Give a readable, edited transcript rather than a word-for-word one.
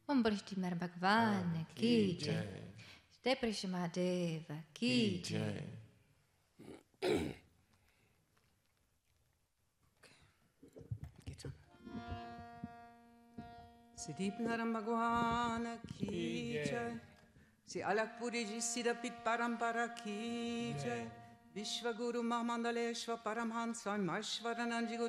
Om Brishtimar Bhagwan Ki Jai. Ste Prishamadeva Ki Jai. Siddhipnaram Bhagwan Ki Jai. Si Alakpuri Ji Siddhapit Parampara Ki Jai. Vishwaguru Mahamandaleshwa Paramhansa Maheshwarananji